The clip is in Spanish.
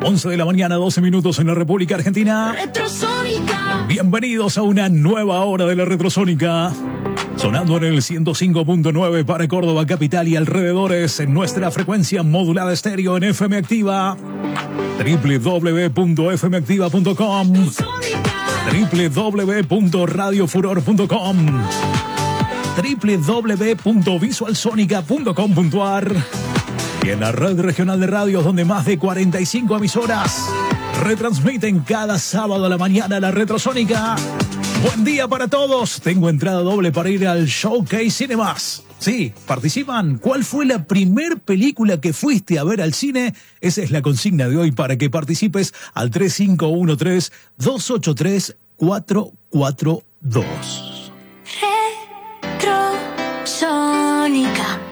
11 de la mañana, 12 minutos en la República Argentina. Retrosónica. Bienvenidos a una nueva hora de la Retrosónica. Sonando en el 105.9 para Córdoba capital y alrededores en nuestra frecuencia modulada estéreo en FM Activa. www.fmactiva.com, www.radiofuror.com, www.visualsonica.com.ar y en la red regional de radios donde más de 45 emisoras retransmiten cada sábado a la mañana la Retrosónica. Buen día para todos. Tengo entrada doble para ir al Showcase Cinemas. Sí, participan. ¿Cuál fue la primer película que fuiste a ver al cine? Esa es la consigna de hoy para que participes al 3513-283-442. Retrosónica.